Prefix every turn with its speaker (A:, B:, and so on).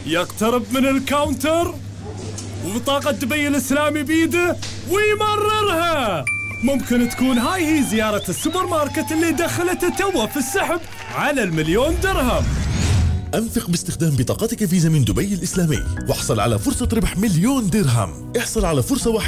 A: يقترب من الكاونتر وبطاقة دبي الإسلامي بيده ويمررها. ممكن تكون هاي هي زيارة السوبر ماركت اللي دخلته توه في السحب على ال1,000,000 درهم.
B: أنفق باستخدام بطاقتك فيزا من دبي الإسلامي واحصل على فرصة ربح 1,000,000 درهم. احصل على فرصة